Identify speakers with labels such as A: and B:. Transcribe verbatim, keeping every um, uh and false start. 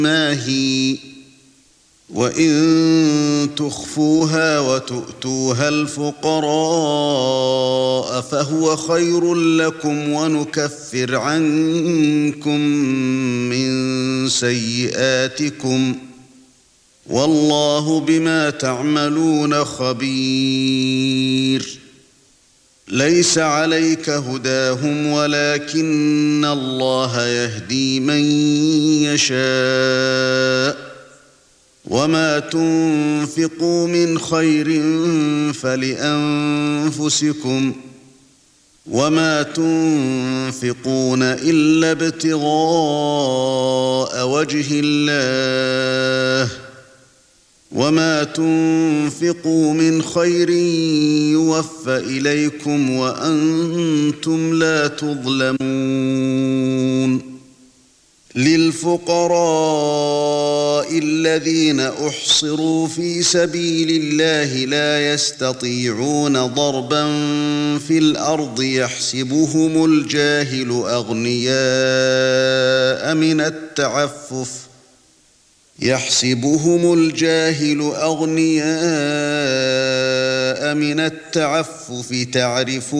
A: ماهي وَإِن تُخْفُوهَا وَتُؤْتُوهَا الْفُقَرَاءَ فَهُوَ خَيْرٌ لَكُمْ وَنُكَفِّرْ عَنكُم مِّن سَيِّئَاتِكُمْ وَاللَّهُ بِمَا تَعْمَلُونَ خَبِيرٌ لَيْسَ عَلَيْكَ هُدَاهُمْ وَلَكِنَّ اللَّهَ يَهْدِي مَن يَشَاءُ وَمَا تُنفِقُوا مِنْ خَيْرٍ فَلِأَنفُسِكُمْ وَمَا تُنفِقُونَ إِلَّا ابْتِغَاءَ وَجْهِ اللَّهِ وَمَا تُنفِقُوا مِنْ خَيْرٍ يُوَفَّ إِلَيْكُمْ وَأَنْتُمْ لَا تُظْلَمُونَ لِلْفُقَرَاءِ الَّذِينَ أُحْصِرُوا فِي سَبِيلِ اللَّهِ لا يَسْتَطِيعُونَ ضَرْبًا فِي الْأَرْضِ يَحْسَبُهُمُ الْجَاهِلُ أَغْنِيَاءَ مِنَ التَّعَفُّفِ يَحْسَبُهُمُ الْجَاهِلُ أَغْنِيَاءَ مِنَ التَّعَفُّفِ تَعْرِفُ